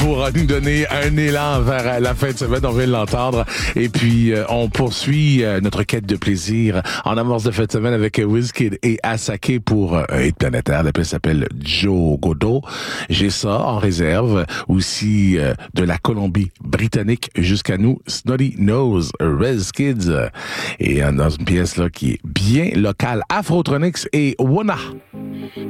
pour nous donner un élan vers la fin de semaine. On vient de l'entendre. Et puis, on poursuit notre quête de plaisir en amorce de fin de semaine avec Wizkid et Asake pour un hit planétaire. La pièce s'appelle Joe Godot. J'ai ça en réserve. Aussi de la Colombie-Britannique jusqu'à nous, Snotty Nose, Wizkid. Et dans une pièce là qui est bien locale, Afrotronics et Wona.